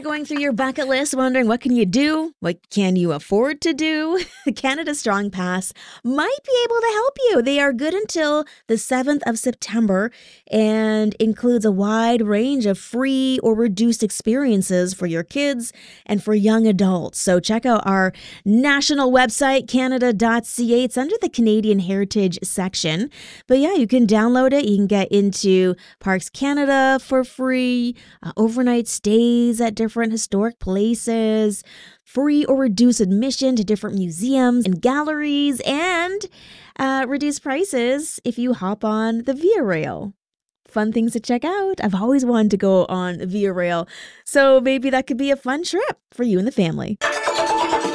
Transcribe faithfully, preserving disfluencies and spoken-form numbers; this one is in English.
going through your bucket list, wondering what can you do? What can you afford to do? Canada Strong Pass might be able to help you. They are good until the seventh of September and includes a wide range of free or reduced experiences for your kids and for young adults. So check out our national website, canada dot c a. It's under the Canadian Heritage section. But yeah, you can download it. You can get into Parks Canada for free, uh, overnight stays at different historic places, free or reduced admission to different museums and galleries, and uh, reduced prices if you hop on the Via Rail. Fun things to check out. I've always wanted to go on Via Rail, so maybe that could be a fun trip for you and the family.